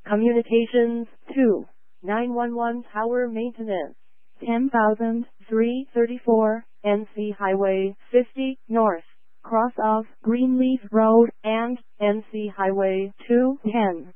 Communications 2. 911 Tower Maintenance. 10,334 NC Highway 50 North. Cross of Greenleaf Road and NC Highway 210.